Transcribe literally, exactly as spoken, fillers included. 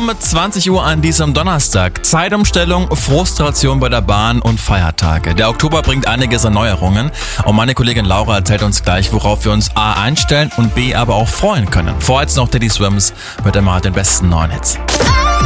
Um zwanzig Uhr an diesem Donnerstag. Zeitumstellung, Frustration bei der Bahn und Feiertage. Der Oktober bringt einiges an Neuerungen und meine Kollegin Laura erzählt uns gleich, worauf wir uns A einstellen und B aber auch freuen können. Vorher jetzt noch Teddy Swims mit immer den besten neuen Hits.